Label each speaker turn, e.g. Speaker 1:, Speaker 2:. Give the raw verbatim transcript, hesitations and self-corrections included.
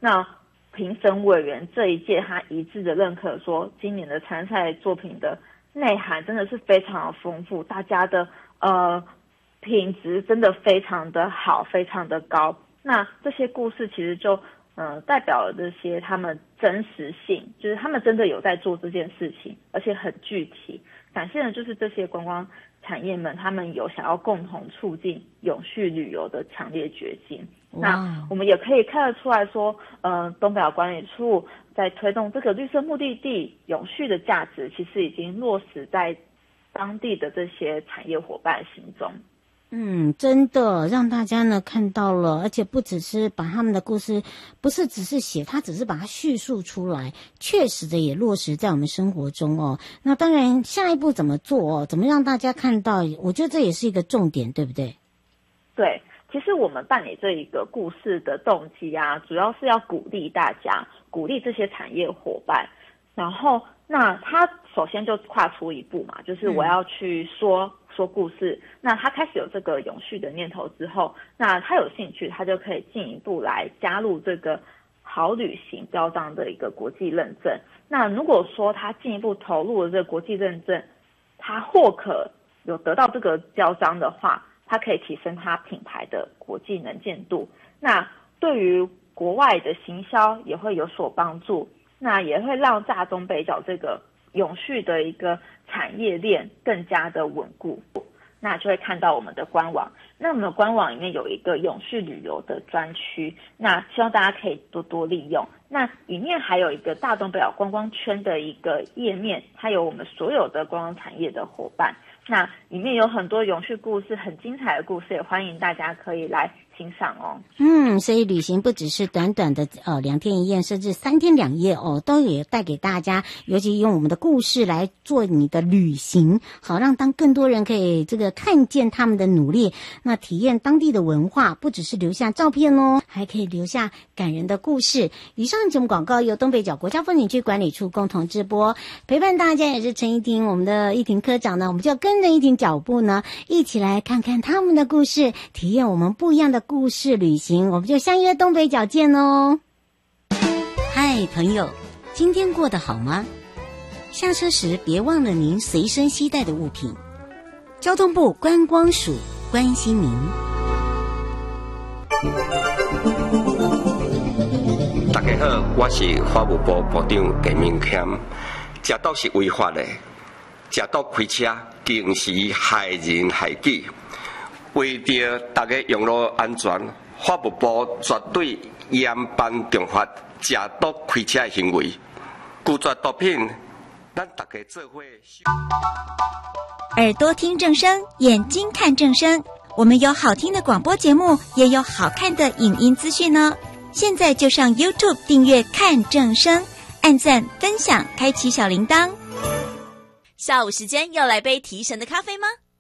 Speaker 1: 那评审委员这一届他一致的认可说，今年的参赛作品的内涵真的是非常的丰富，大家的呃品质真的非常的好，非常的高。那这些故事其实就呃代表了这些他们真实性，就是他们真的有在做这件事情，而且很具体，展现的就是这些观光产业们他们有想要共同促进永续旅游的强烈决心。那我们也可以看得出来说，呃，东北亚管理处在推动这个绿色目的地永续的价值，其实已经落实在当地的这些产业伙伴心中。
Speaker 2: 嗯，真的让大家呢看到了，而且不只是把他们的故事，不是只是写，他只是把它叙述出来，确实的也落实在我们生活中哦。那当然，下一步怎么做哦？怎么让大家看到？我觉得这也是一个重点，对不对？
Speaker 1: 对。其实我们办理这一个故事的动机啊，主要是要鼓励大家，鼓励这些产业伙伴。然后，那他首先就跨出一步嘛，就是我要去说、嗯、说故事。那他开始有这个永续的念头之后，那他有兴趣，他就可以进一步来加入这个好旅行标章的一个国际认证。那如果说他进一步投入了这个国际认证，他或可有得到这个标章的话，它可以提升它品牌的国际能见度，那对于国外的行销也会有所帮助，那也会让大东北角这个永续的一个产业链更加的稳固。那就会看到我们的官网，那我们的官网里面有一个永续旅游的专区，那希望大家可以多多利用。那里面还有一个大东北角观光圈的一个页面，它有我们所有的观光产业的伙伴，那里面有很多永续故事，很精彩的故事，也欢迎大家可以来欣赏哦。
Speaker 2: 嗯，所以旅行不只是短短的呃两天一夜，甚至三天两夜哦，都有带给大家，尤其用我们的故事来做你的旅行，好让当更多人可以这个看见他们的努力，那体验当地的文化，不只是留下照片哦，还可以留下感人的故事。以上节目广告由东北角国家风景区管理处共同直播，陪伴大家也是陈依婷，我们的依婷科长呢，我们就跟着依婷脚步呢，一起来看看他们的故事，体验我们不一样的故事旅行，我们就相约东北角见哦。嗨，朋友，今天过得好吗？下车时别忘了您随身携带的物品。交通部观光署关心您。
Speaker 3: 大家好，我是法务部部长陈明谦。食毒是违法的，食毒开车更是害人害己。为着大家用路安全，法务部绝对严办重罚食毒开车的行为。拒绝毒品，咱大家做伙。
Speaker 4: 耳朵听正声，眼睛看正声。我们有好听的广播节目，也有好看的影音资讯呢。现在就上 YouTube 订阅看正声，按赞分享，开启小铃铛。
Speaker 5: 下午时间要来杯提神的咖啡吗？